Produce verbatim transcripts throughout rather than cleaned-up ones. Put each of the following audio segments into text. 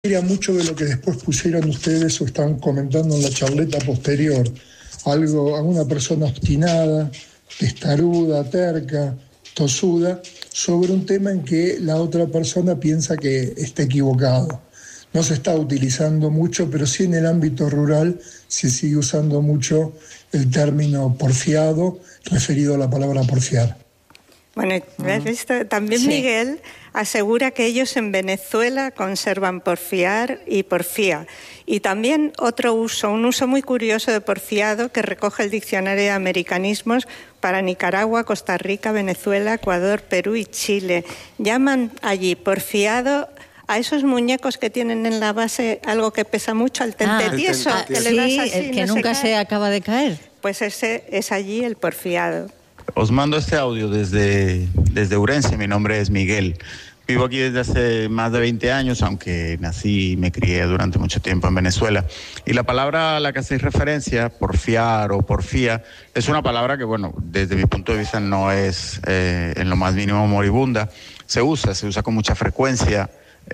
Era mucho de lo que después pusieron ustedes o estaban comentando en la charleta posterior. Algo, alguna persona obstinada, testaruda, terca, tosuda, sobre un tema en que la otra persona piensa que está equivocado. No se está utilizando mucho, pero sí en el ámbito rural se sigue usando mucho el término porfiado, referido a la palabra porfiar. Bueno, uh-huh. también sí. Miguel asegura que ellos en Venezuela conservan porfiar y porfía. Y también otro uso, un uso muy curioso de porfiado que recoge el diccionario de americanismos para Nicaragua, Costa Rica, Venezuela, Ecuador, Perú y Chile. Llaman allí porfiado a esos muñecos que tienen en la base algo que pesa mucho, al tentetieso. Ah, que sí, le das así, el que no nunca se, se acaba de caer. Pues ese es allí el porfiado. Os mando este audio desde, desde Urense. Mi nombre es Miguel. Vivo aquí desde hace más de veinte años, aunque nací y me crié durante mucho tiempo en Venezuela. Y la palabra a la que hacéis referencia, porfiar o porfía, es una palabra que, bueno, desde mi punto de vista no es eh, en lo más mínimo moribunda. Se usa, se usa con mucha frecuencia.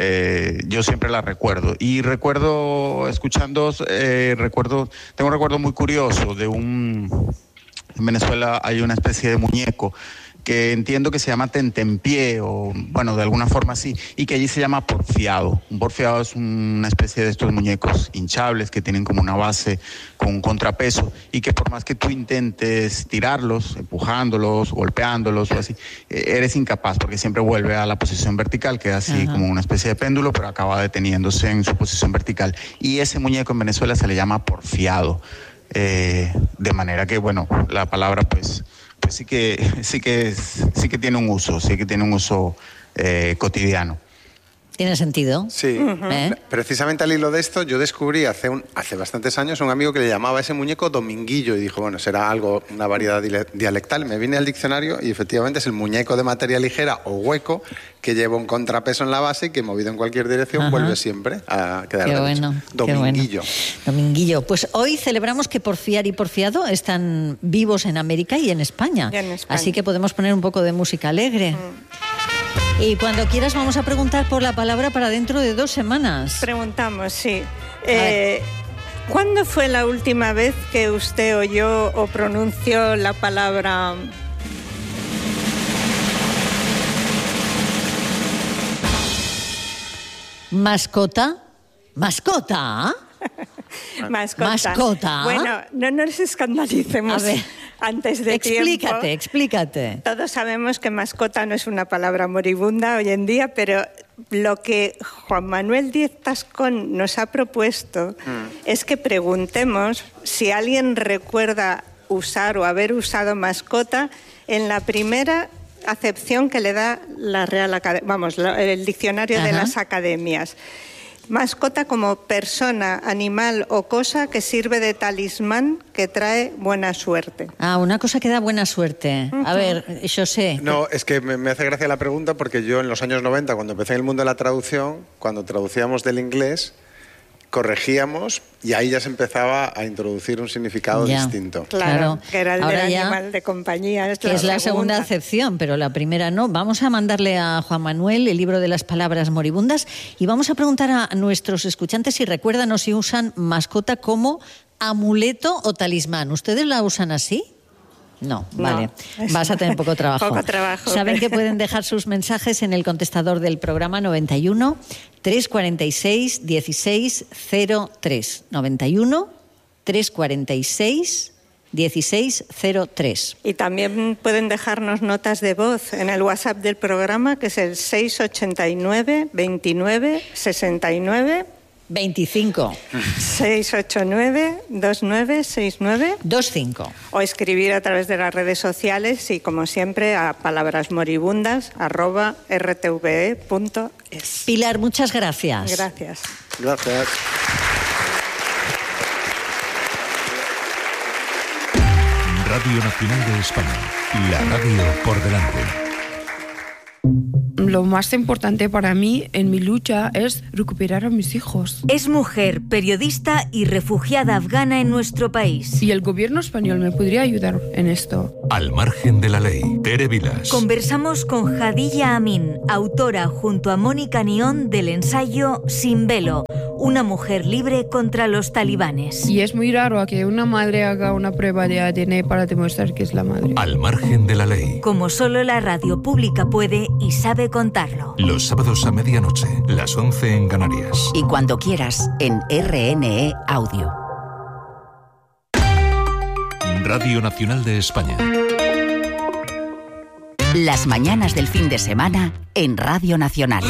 Eh, yo siempre la recuerdo. Y recuerdo, escuchando, eh, recuerdo, tengo un recuerdo muy curioso de un... En Venezuela hay una especie de muñeco que entiendo que se llama tentempié o, bueno, de alguna forma así, y que allí se llama porfiado. Un porfiado es una especie de estos muñecos hinchables que tienen como una base con un contrapeso y que por más que tú intentes tirarlos, empujándolos, golpeándolos o así, eres incapaz porque siempre vuelve a la posición vertical, queda así Ajá. como una especie de péndulo, pero acaba deteniéndose en su posición vertical. Y ese muñeco en Venezuela se le llama porfiado. Eh, de manera que, bueno, la palabra pues, pues sí que sí que sí que tiene un uso, sí que tiene un uso eh, cotidiano. ¿Tiene sentido? Sí. Uh-huh. ¿Eh? Precisamente al hilo de esto, yo descubrí hace, un, hace bastantes años un amigo que le llamaba a ese muñeco Dominguillo y dijo, bueno, será algo, una variedad dialectal. Me vine al diccionario y efectivamente es el muñeco de materia ligera o hueco que lleva un contrapeso en la base y que movido en cualquier dirección Ajá. vuelve siempre a quedar qué derecho. Bueno, Dominguillo. Qué bueno. Dominguillo. Pues hoy celebramos que porfiar y porfiado están vivos en América y en España. Y en España. Así que podemos poner un poco de música alegre. Mm. Y cuando quieras vamos a preguntar por la palabra para dentro de dos semanas. Preguntamos, sí. Eh, ¿Cuándo fue la última vez que usted oyó o pronunció la palabra... mascota? ¿Mascota? Mascota. Mascota. Bueno, no nos escandalicemos. A ver. Antes de explícate, tiempo. explícate. Todos sabemos que mascota no es una palabra moribunda hoy en día, pero lo que Juan Manuel Díez Tascón nos ha propuesto mm. es que preguntemos si alguien recuerda usar o haber usado mascota en la primera acepción que le da la Real Academia, vamos, el diccionario Ajá. de las academias. Mascota como persona, animal o cosa que sirve de talismán que trae buena suerte. Ah, una cosa que da buena suerte. Uh-huh. A ver, yo sé. No, es que me, me hace gracia la pregunta porque yo en los años noventa, cuando empecé en el mundo de la traducción, cuando traducíamos del inglés, corregíamos y ahí ya se empezaba a introducir un significado ya. distinto. Claro, que era el Ahora del animal de compañía. Es, que la, es la segunda. segunda acepción, pero la primera no. Vamos a mandarle a Juan Manuel el libro de las palabras moribundas y vamos a preguntar a nuestros escuchantes si recuerdan o si usan mascota como amuleto o talismán. ¿Ustedes la usan así? No, no, vale. Vas a tener poco trabajo. Poco trabajo. Saben que pueden dejar sus mensajes en el contestador del programa noventa y uno, trescientos cuarenta y seis, dieciséis cero tres. noventa y uno, trescientos cuarenta y seis, dieciséis cero tres. Y también pueden dejarnos notas de voz en el WhatsApp del programa, que es el seis ochenta y nueve, veintinueve, sesenta y nueve. veinticinco. seis ocho nueve, dos nueve seis nueve. veinticinco. O escribir a través de las redes sociales y, como siempre, a palabrasmoribundas arroba r t v e punto es. Pilar, muchas gracias. Gracias. Gracias. Radio Nacional de España. La radio por delante. Lo más importante para mí en mi lucha es recuperar a mis hijos. Es mujer, periodista y refugiada afgana en nuestro país. Y el gobierno español me podría ayudar en esto. Al margen de la ley, Tere Vilas. Conversamos con Hadilla Amin, autora junto a Mónica Nión del ensayo Sin velo, una mujer libre contra los talibanes. Y es muy raro que una madre haga una prueba de A D N para demostrar que es la madre. Al margen de la ley. Como solo la radio pública puede y sabe contarlo. Los sábados a medianoche, las once en Canarias. Y cuando quieras, en R N E Audio. Radio Nacional de España. Las mañanas del fin de semana en Radio Nacional.